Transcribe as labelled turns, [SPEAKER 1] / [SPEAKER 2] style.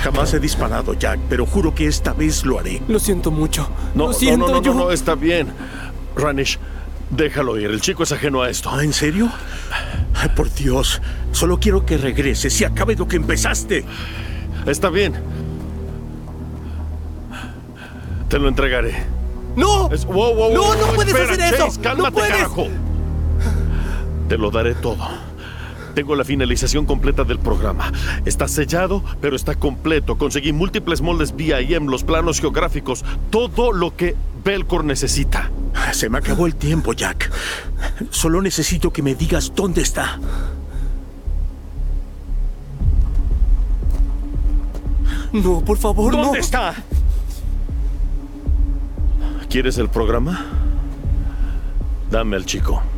[SPEAKER 1] Jamás he disparado, Jack, pero juro que esta vez lo haré.
[SPEAKER 2] Lo siento mucho.
[SPEAKER 3] No,
[SPEAKER 2] Lo siento,
[SPEAKER 3] no, está bien. Ranish, déjalo ir. El chico es ajeno a esto.
[SPEAKER 1] ¿Ah, en serio? Ay, por Dios. Solo quiero que regreses y acabe lo que empezaste.
[SPEAKER 3] Está bien. Te lo entregaré.
[SPEAKER 2] ¡No!
[SPEAKER 3] Wow,
[SPEAKER 2] no puedes
[SPEAKER 3] espera,
[SPEAKER 2] hacer eso.
[SPEAKER 3] Chase, cálmate,
[SPEAKER 2] No puedes.
[SPEAKER 3] carajo. Te lo daré todo. Tengo la finalización completa del programa. Está sellado, pero está completo. Conseguí múltiples moldes BIM, los planos geográficos, todo lo que Belcor necesita.
[SPEAKER 1] Se me acabó el tiempo, Jack. Solo necesito que me digas dónde está.
[SPEAKER 2] No, por favor, no.
[SPEAKER 1] ¿Dónde está?
[SPEAKER 3] ¿Quieres el programa? Dame al chico.